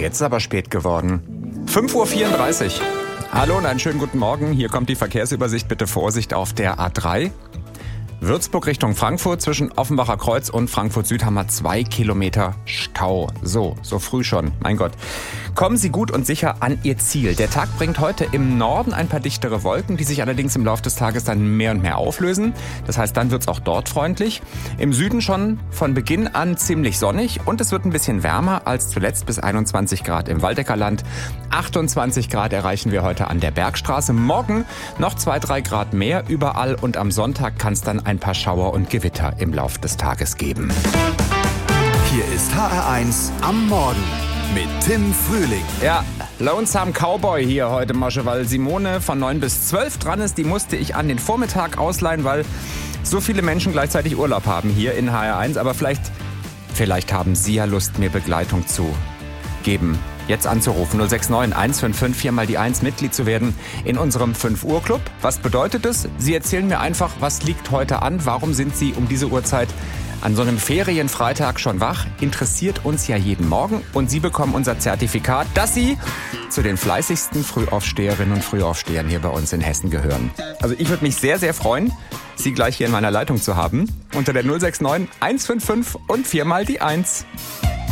Jetzt ist aber spät geworden. 5:34 Uhr. Hallo und einen schönen guten Morgen. Hier kommt die Verkehrsübersicht. Bitte Vorsicht auf der A3. Würzburg Richtung Frankfurt zwischen Offenbacher Kreuz und Frankfurt Süd haben wir 2 Kilometer Stau. So früh schon. Mein Gott. Kommen Sie gut und sicher an Ihr Ziel. Der Tag bringt heute im Norden ein paar dichtere Wolken, die sich allerdings im Laufe des Tages dann mehr und mehr auflösen. Das heißt, dann wird es auch dort freundlich. Im Süden schon von Beginn an ziemlich sonnig und es wird ein bisschen wärmer als zuletzt bis 21 Grad im Waldeckerland. 28 Grad erreichen wir heute an der Bergstraße. Morgen noch 2-3 Grad mehr überall und am Sonntag kann es dann ein paar Schauer und Gewitter im Laufe des Tages geben. Hier ist HR1 am Morgen mit Tim Frühling. Ja, Lonesome Cowboy hier heute, Mosche, weil Simone von 9 bis 12 dran ist. Die musste ich an den Vormittag ausleihen, weil so viele Menschen gleichzeitig Urlaub haben hier in HR1. Aber vielleicht haben Sie ja Lust, mir Begleitung zu geben. Jetzt anzurufen, 069 155 4 mal die 1, Mitglied zu werden in unserem 5 Uhr Club. Was bedeutet es? Sie erzählen mir einfach, was liegt heute an? Warum sind Sie um diese Uhrzeit an so einem Ferienfreitag schon wach? Interessiert uns ja jeden Morgen. Und Sie bekommen unser Zertifikat, dass Sie zu den fleißigsten Frühaufsteherinnen und Frühaufstehern hier bei uns in Hessen gehören. Also ich würde mich sehr, sehr freuen, Sie gleich hier in meiner Leitung zu haben. Unter der 069 155 und 4 mal die 1.